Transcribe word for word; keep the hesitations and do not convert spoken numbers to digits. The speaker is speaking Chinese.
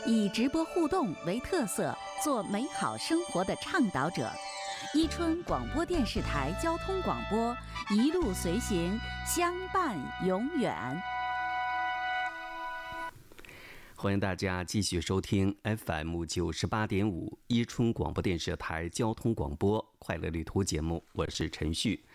以直播互动为特色，做美好生活的倡导者。伊春广播电视台交通广播，一路随行，相伴永远。 欢迎大家继续收听 F M 九十八点五伊春广播电视台交通广播快乐旅途节目，我是陈旭。